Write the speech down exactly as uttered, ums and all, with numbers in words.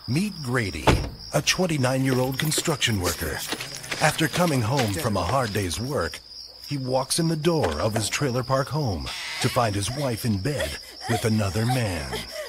Meet Grady, a twenty-nine-year-old construction worker. After coming home from a hard day's work, he walks in the door of his trailer park home to find his wife in bed with another man.